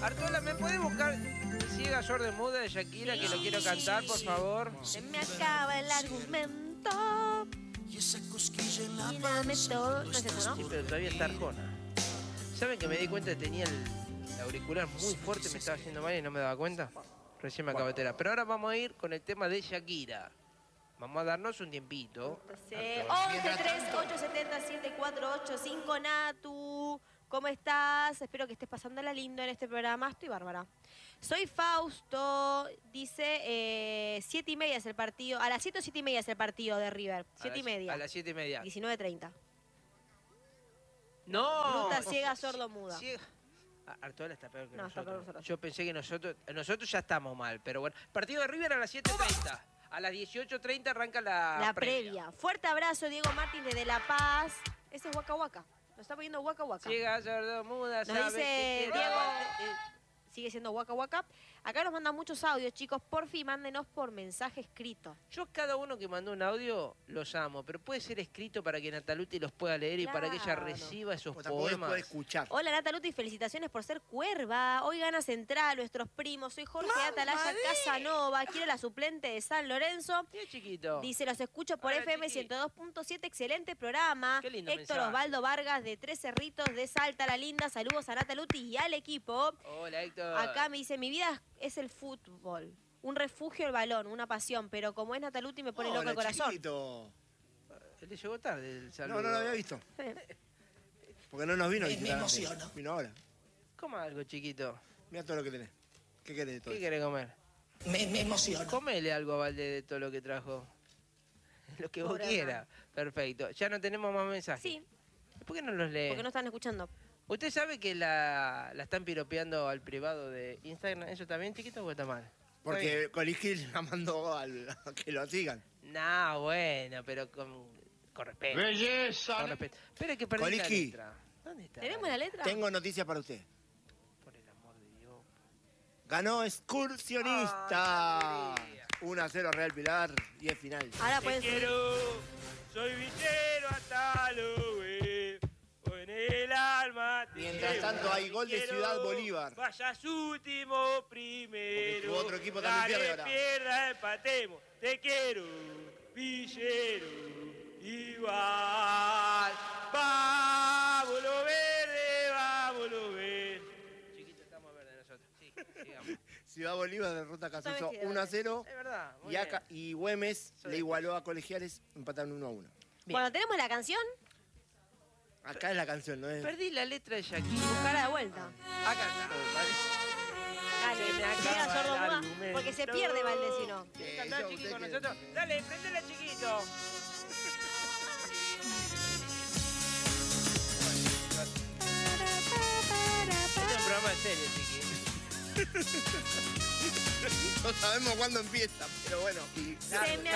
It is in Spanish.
Artola, ¿me puede buscar Ciega Sordomuda de Shakira, que lo quiero cantar, por favor? Se me acaba el argumento. Y dame todo. No es eso, Sí, ¿no? pero todavía está Arjona. ¿Saben que me di cuenta que tenía el auricular muy fuerte, me estaba haciendo mal y no me daba cuenta? Recién me acabo de enterar. Pero ahora vamos a ir con el tema de Shakira. Vamos a darnos un tiempito. Sí. Artola. 1138707485 Natu. ¿Cómo estás? Espero que estés pasándola lindo en este programa. Estoy bárbara. Soy Fausto. Dice 7:30 es el partido. A las 7 o 7:30 es el partido de River. 7:30. A las 7:30. 19:30. ¡No! Ruta ciega, sordo, muda. Ciega. Artola está peor que No, está nosotros. peor que nosotros. Yo pensé que nosotros ya estamos mal, pero bueno. Partido de River a las 7:30. A las 18:30 arranca la previa. Fuerte abrazo, Diego Martín desde La Paz. Ese es Waka Waka. Nos está poniendo Waka Waka. Ciega, sordo, muda, Nos sabe dice que Diego, quiere- sigue siendo Waka Waka. Acá nos mandan muchos audios, chicos. Porfi, mándenos por mensaje escrito. Yo cada uno que mandó un audio los amo, pero puede ser escrito para que Nataluti los pueda leer y para que ella Claro. reciba esos O tampoco los poemas. puede escuchar. Hola Nataluti, felicitaciones por ser cuerva. Hoy gana Central, nuestros primos. Soy Jorge Atalaya Casanova. Quiero la suplente de San Lorenzo. Qué chiquito. Dice, los escucho por Hola, FM chiqui. 102.7. Excelente programa. Qué lindo Héctor mensaje. Osvaldo Vargas de Tres Cerritos de Salta la Linda. Saludos a Nataluti y al equipo. Hola, Héctor. Acá me dice, mi vida es el fútbol. Un refugio el balón, una pasión. Pero como es Nataluti me pone loco Hola, el corazón. chiquito. Él le llegó tarde el saludo. No lo había visto. Porque no nos vino a visitar antes. Vino ahora. Coma algo, chiquito. Mira todo lo que tenés. ¿Qué querés de todo ¿Qué eso? querés comer? Me emociona. Comele algo a Valde de todo lo que trajo. Lo que vos Pobre quieras. Perfecto. Ya no tenemos más mensajes. Sí, ¿Por qué no los lee? porque no están escuchando. ¿Usted sabe que la están piropeando al privado de Instagram? ¿Eso está bien, chiquito, o está mal? Porque Coliski la mandó a que lo sigan. No, bueno, pero con respeto. ¡Belleza! Con respeto. Pero hay que perder la Coliski. letra. ¿Dónde está? ¿Tenemos la letra? Tengo noticias para usted. Por el amor de Dios. Ganó Excursionista. Ay, 1-0 Real Pilar y es final. Ahora pueden subir. soy villero hasta lo ve, en el alma. Mientras tanto hay gol de Ciudad Bolívar. Vayas último, primero. Porque tu otro equipo también pierde ahora. pierda, empatemos. Te quiero, villero, igual. Vámonos verde, vámonos verde. Chiquito, estamos verdes nosotros. Sí, sigamos. Ciudad Bolívar derrota a Casuso Sabes que- 1-0 Es verdad. Muy y Güemes Soy le igualó a Colegiales, empataron 1-1. Cuando tenemos la canción, Acá es la canción, ¿no es? Perdí la letra de Shakira. buscarla de vuelta. Acá está. Dale, Se me acaba llega el sordo muda, argumento. porque se pierde Valdés si no. ¿Quieres cantar, yo, chiqui, usted con quiere. nosotros? Dale, prendela, chiquito. Este es un programa de serie, chiqui. No sabemos cuándo empieza, pero bueno. Se me